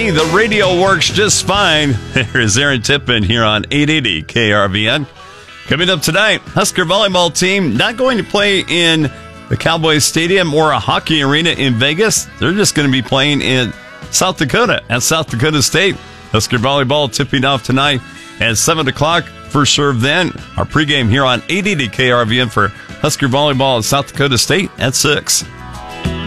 Hey, the radio works just fine. There's Aaron Tippin here on 880 KRVN. Coming up tonight, Husker volleyball team not going to play in the Cowboys Stadium or a hockey arena in Vegas. They're just going to be playing in South Dakota at South Dakota State. Husker volleyball tipping off tonight at 7 o'clock. First serve then. Our pregame here on 880 KRVN for Husker volleyball at South Dakota State at 6.